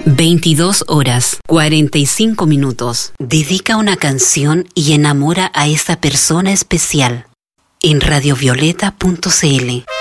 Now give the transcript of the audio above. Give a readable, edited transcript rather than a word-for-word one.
22 horas, 45 minutos. Dedica una canción y enamora a esa persona especial en radiovioleta.cl.